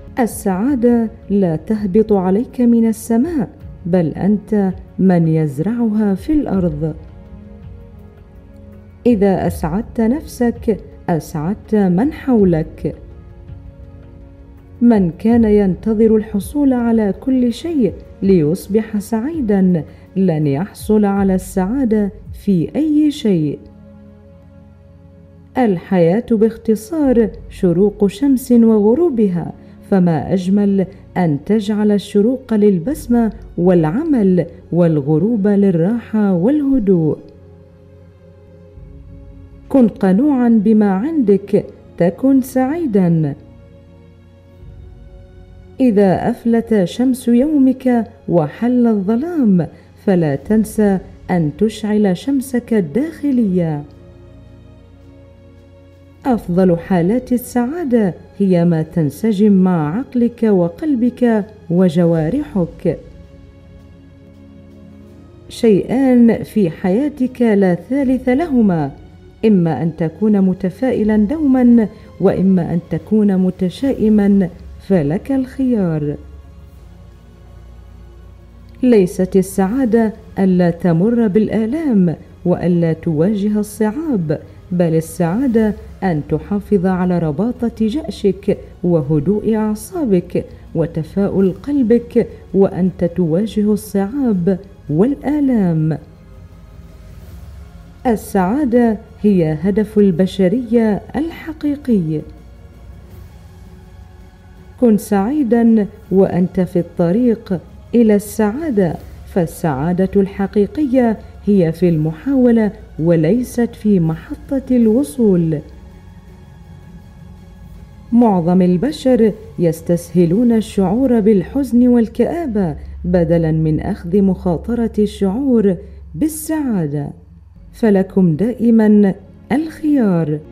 السعادة لا تهبط عليك من السماء، بل أنت من يزرعها في الأرض. إذا أسعدت نفسك أسعدت من حولك. من كان ينتظر الحصول على كل شيء ليصبح سعيدا لن يحصل على السعادة في أي شيء. الحياة باختصار شروق شمس وغروبها، فما أجمل أن تجعل الشروق للبسمة والعمل والغروب للراحة والهدوء. كن قنوعا بما عندك تكن سعيدا. إذا أفلت شمس يومك وحل الظلام فلا تنسى أن تشعل شمسك الداخلية. أفضل حالات السعادة هي ما تنسجم مع عقلك وقلبك وجوارحك. شيئان في حياتك لا ثالث لهما، إما أن تكون متفائلا دوما وإما أن تكون متشائما، فلك الخيار. ليست السعادة ألا تمر بالآلام وألا تواجه الصعاب، بل السعادة أن تحافظ على رباطة جأشك وهدوء أعصابك وتفاؤل قلبك وأنت تواجه الصعاب والآلام. السعادة هي هدف البشرية الحقيقي. كن سعيدا وأنت في الطريق إلى السعادة، فالسعادة الحقيقية هي في المحاولة وليست في محطة الوصول. معظم البشر يستسهلون الشعور بالحزن والكآبة بدلا من أخذ مخاطرة الشعور بالسعادة، فلكم دائما الخيار.